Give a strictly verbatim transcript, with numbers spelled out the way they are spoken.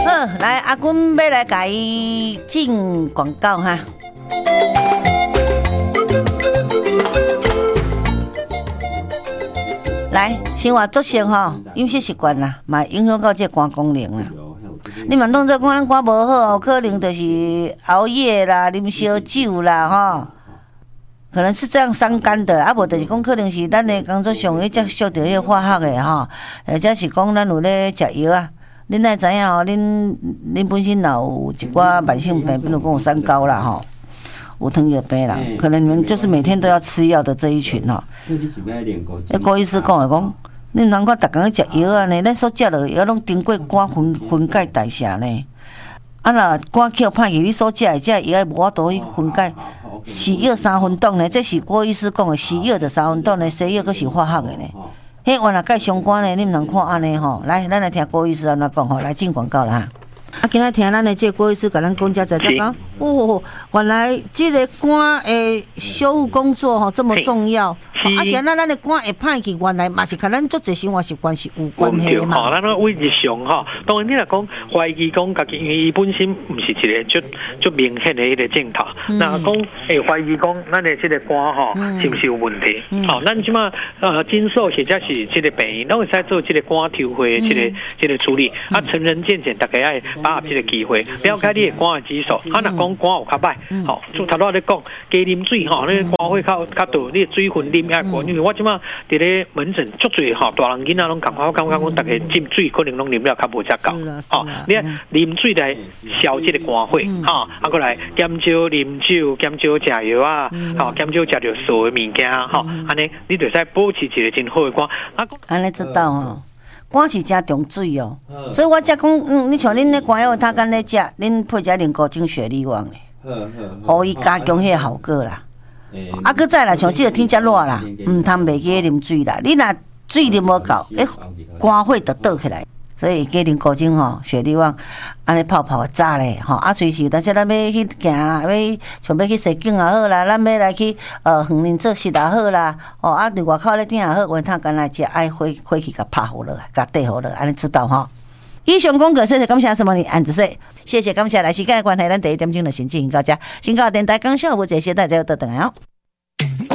好，来阿君要来甲伊进广告哈。来，生活作息吼，饮食习惯啦，嘛影响到这肝功能啦。你嘛当作讲咱肝无好，可能就是熬夜啦、啉烧酒啦，吼，可能是这样伤肝的。啊，无就是讲可能是咱的工作上咧接触到迄个化学的吼，或者是讲咱有咧食药啊。恁爱知影吼，恁恁本身若有一寡慢性病，比如讲有三高啦，吼。有糖尿病啦，可能你们就是每天都要吃药的这一群吼。那郭医师讲的讲，恁难怪逐工去食药啊呢，咱所食的药拢经过肝分分解代谢呢。啊，若肝扣歹去，你所食的这药无法度去分解。西药三分毒呢，这是郭医师讲的西药的三分毒呢，西药佫是化学的呢。迄原来介相关的，你们通看安尼吼。来，咱来听郭医师安怎讲吼，来进广告啦哈。啊，今仔听咱的这郭医师甲咱讲遮侪讲，哦，原来这个肝的修复工作吼这么重要，而且咱咱的肝会歹去，原来嘛是甲咱足侪生活习惯是有关系嘛。 吼，咱个为日常吼，当然你若讲怀疑讲家己，因为伊本身毋是一个足足明显的迄个症头，那讲会怀疑讲咱的这个肝吼是毋是有问题？好，咱即马呃金寿或者是这个病因，拢会使做这个肝抽血这个这个处理。啊，成人健检大家爱把握这个机会，了解你的肝的指数。啊，若讲肝有较歹，吼，就头拄仔咧讲，加啉水吼，你肝火较较大，你水分啉遐高。因为我即马伫咧门诊足侪吼，大人囡仔拢感觉我感觉讲，大家啉水可能拢啉了较无遮够。哦，你啉水来消这个肝火，吼，啊，过来减少啉酒，减少食药啊，吼，减少食着素的物件，吼，安尼你就使保持一个真好的肝。啊， 安尼知道吼。肝是真重水哦，所以我才讲，嗯，你像恁咧肝药他干咧食，恁配只灵菇精雪利旺咧，互伊加强迄个效果啦。啊，搁再来像即个天遮热啦，毋通袂记啉水啦。你若水啉无够，诶，肝火就倒起来。所以加啉菇精吼，雪利旺安尼泡泡早咧吼，啊，随时，但是咱要去行啦，要像要去踅景也好啦，咱要来去呃园林做事也好啦，哦，啊，伫外口咧顶也好，话他干来食，爱火火去甲拍好落来，甲缀好落，安尼知道吼。以上讲过，谢谢感谢什么你按子说，谢谢感谢来时间的关系，咱第一点钟就先进行到这，先到电台讲笑，无这些大家要倒转来哦。